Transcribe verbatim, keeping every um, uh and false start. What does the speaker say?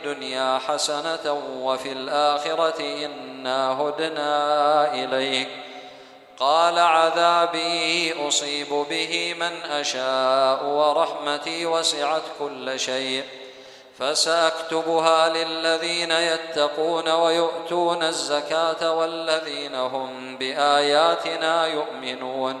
الدنيا حسنة وفي الآخرة إنا هدنا إليك قال عذابي أصيب به من أشاء ورحمتي وسعت كل شيء فسأكتبها للذين يتقون ويؤتون الزكاة والذين هم بآياتنا يؤمنون